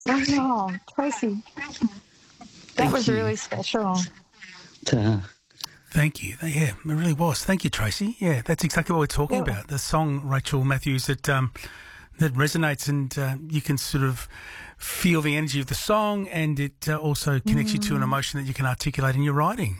Oh, Tracy, that Thank was you. really special. Uh, Thank you. Yeah, it really was. Thank you, Tracy. Yeah, that's exactly what we're talking Yeah. about. The song, Rachel Matthews, that resonates, and you can sort of feel the energy of the song, and it also connects you to an Mm. emotion that you can articulate in your writing.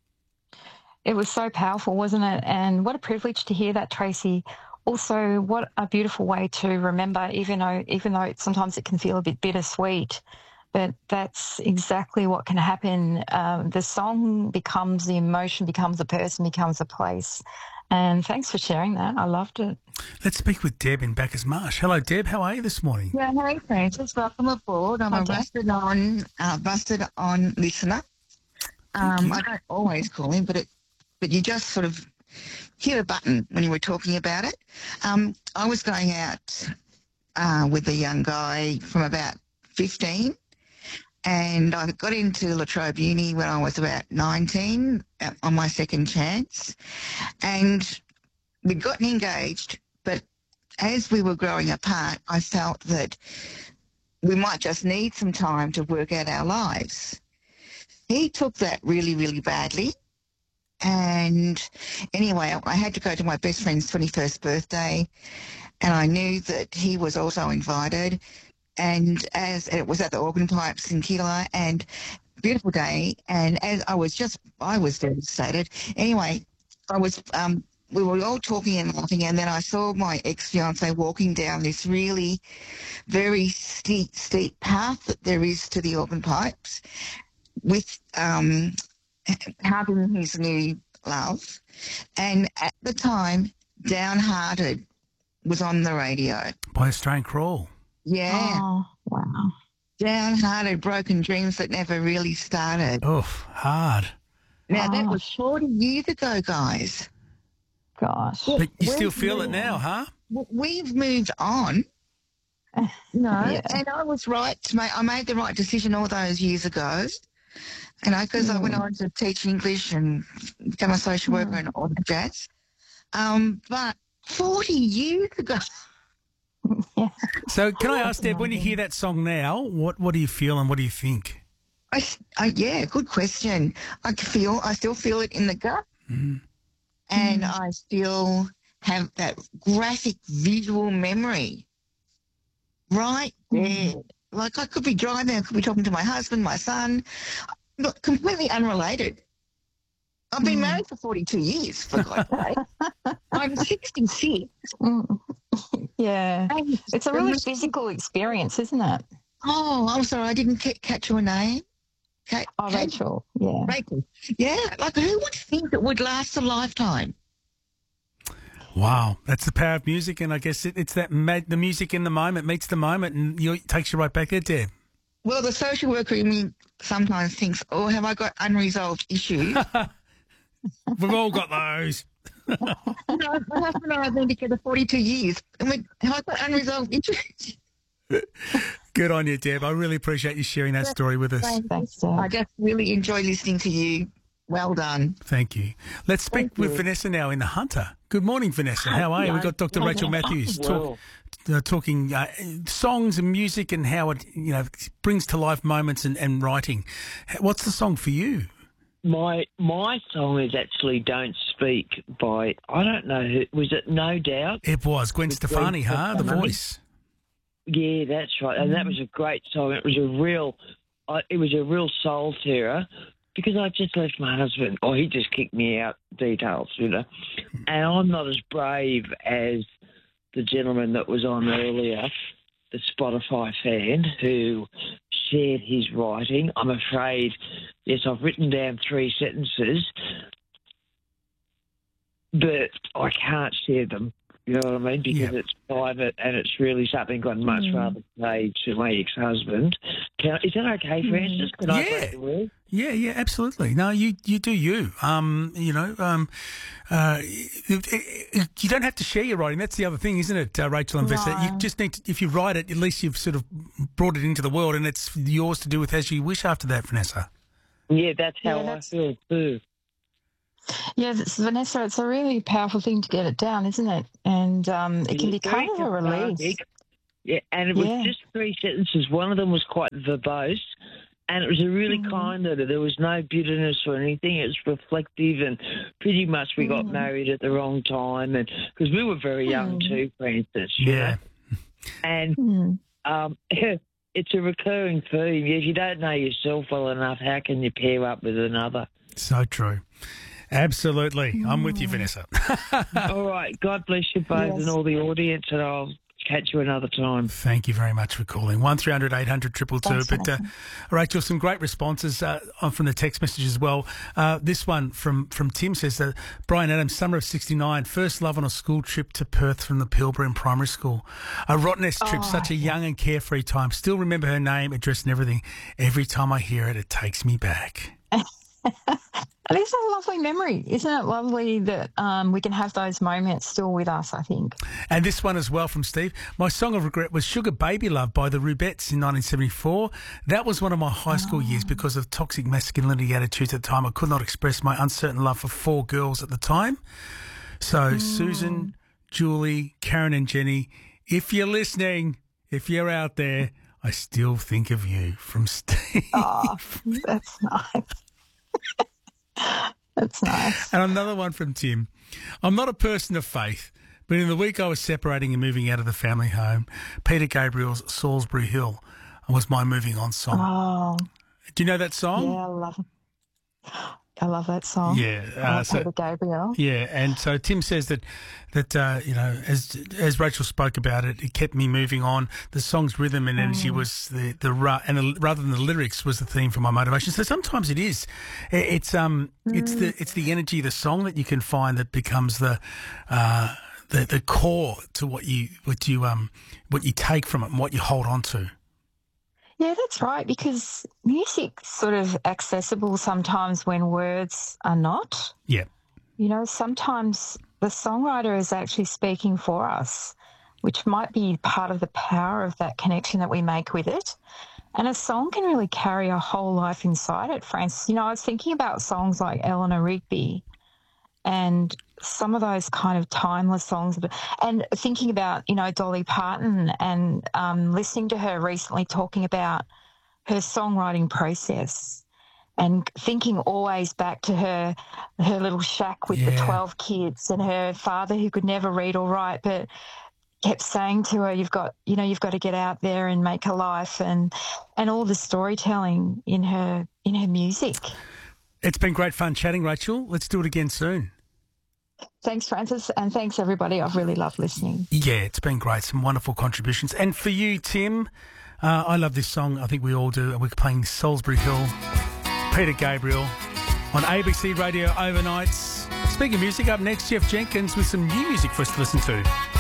It was so powerful, wasn't it? And what a privilege to hear that, Tracy. Also, what a beautiful way to remember, even though sometimes it can feel a bit bittersweet, but that's exactly what can happen. The song becomes the emotion, becomes a person, becomes a place. And thanks for sharing that. I loved it. Let's speak with Deb in Bacchus Marsh. Hello, Deb. How are you this morning? Yeah, hey Francis, welcome aboard. I'm Hi, a Deb. busted on listener. Thank you. I don't always call in, but you just sort of hit a button when you were talking about it. I was going out with a young guy from about 15, and I got into La Trobe Uni when I was about 19 on my second chance, and we'd gotten engaged, but as we were growing apart, I felt that we might just need some time to work out our lives. He took that really, really badly. And anyway, I had to go to my best friend's 21st birthday, and I knew that he was also invited. And as it was at the Organ Pipes in Keeler, and beautiful day, and as I was devastated. Anyway, we were all talking and laughing, and then I saw my ex-fiance walking down this really very steep path that there is to the Organ Pipes with hugging his new love. And at the time, Downhearted was on the radio. By Australian Crawl. Yeah. Oh, wow. Downhearted, broken dreams that never really started. Oof, hard. Now, that was Gosh. 40 years ago, guys. Gosh. But you still We've feel it moved- now, huh? We've moved on. No, Yeah. and I was right I made the right decision all those years ago. And because I went on to teach English and become a social worker and all that jazz. But 40 years ago. Yeah. So can I ask, Deb, when you hear that song now, what do you feel and what do you think? Yeah, good question. I still feel it in the gut. Mm. And I still have that graphic visual memory right there. Like I could be driving, I could be talking to my husband, my son. Look, completely unrelated. I've been married for 42 years, for God's sake. I'm 66. Mm. Yeah. And It's a really physical experience, isn't it? Oh, I'm sorry, I didn't catch your name. Oh, Rachel. Yeah. Rachel. Yeah, like who would think it would last a lifetime? Wow, that's the power of music, and I guess it's that the music in the moment meets the moment, and it takes you right back there, Deb. Well, the social worker in me sometimes thinks, oh, have I got unresolved issues? We've all got those. No, my husband and I have been together 42 years. And have I got unresolved issues? Good on you, Deb. I really appreciate you sharing that story with us. Thanks, Deb. I just really enjoy listening to you. Well done. Thank you. Let's speak with Vanessa now in the Hunter. Good morning, Vanessa. How are you? We've got Dr. Rachel Matthews talking songs and music and how it brings to life moments and writing. What's the song for you? My song is actually "Don't Speak" by, I don't know who was it. No Doubt. It was Gwen Stefani, the voice. Yeah, that's right, and that was a great song. It was a real soul tearer because I just left my husband, or he just kicked me out. Details, and I'm not as brave as the gentleman that was on earlier, the Spotify fan who shared his writing. I'm afraid, yes, I've written down 3 sentences, but I can't share them. You know what I mean? Because it's private and it's really something I'd much rather say to my ex-husband. Is that okay, Francis? Can I break the word? Yeah, absolutely. No, you do you. You don't have to share your writing. That's the other thing, isn't it, Rachel and Vanessa? You just need to, if you write it, at least you've sort of brought it into the world and it's yours to do with as you wish after that, Vanessa. Yeah, that's how I feel too. Yeah, Vanessa, it's a really powerful thing to get it down, isn't it? And it can be kind of a release. Yeah, and it was just 3 sentences. One of them was quite verbose, and it was a really kind letter. There was no bitterness or anything. It was reflective, and pretty much we got married at the wrong time, and because we were very young too, Francis. You know? And it's a recurring theme. If you don't know yourself well enough, how can you pair up with another? So true. Absolutely. I'm with you, Vanessa. All right. God bless you both and all the audience, and I'll catch you another time. Thank you very much for calling. 1300 800 222. But Rachel, some great responses from the text message as well. This one from Tim says that Brian Adams, summer of 69, first love on a school trip to Perth from the Pilbara Primary School. A Rottnest trip, such a young and carefree time. Still remember her name, address and everything. Every time I hear it, it takes me back. It is a lovely memory. Isn't it lovely that we can have those moments still with us, I think. And this one as well from Steve. My song of regret was Sugar Baby Love by the Rubettes in 1974. That was one of my high school years because of toxic masculinity attitudes at the time. I could not express my uncertain love for 4 girls at the time. So Susan, Julie, Karen and Jenny, if you're listening, if you're out there, I still think of you, from Steve. Oh, that's nice. That's nice. And another one from Tim. I'm not a person of faith, but in the week I was separating and moving out of the family home, Peter Gabriel's Salisbury Hill was my moving on song. Oh. Do you know that song? Yeah, I love that song. Yeah. Peter Gabriel. Yeah, and so Tim says that you know, as Rachel spoke about it, it kept me moving on. The song's rhythm and energy was rather than the lyrics was the theme for my motivation. So sometimes it is. It's the energy of the song that you can find that becomes the core to what you take from it and what you hold on to. Yeah, that's right, because music's sort of accessible sometimes when words are not. Yeah. You know, sometimes the songwriter is actually speaking for us, which might be part of the power of that connection that we make with it. And a song can really carry a whole life inside it, Francis. You know, I was thinking about songs like Eleanor Rigby and some of those kind of timeless songs, and thinking about, you know, Dolly Parton and listening to her recently talking about her songwriting process and thinking always back to her little shack with the 12 kids and her father who could never read or write but kept saying to her, you've got to get out there and make a life, and all the storytelling in her music. It's been great fun chatting, Rachel. Let's do it again soon. Thanks, Francis, and thanks, everybody. I've really loved listening. Yeah, it's been great. Some wonderful contributions. And for you, Tim, I love this song. I think we all do. We're playing Salisbury Hill, Peter Gabriel, on ABC Radio overnights. Speaking of music, up next, Jeff Jenkins with some new music for us to listen to.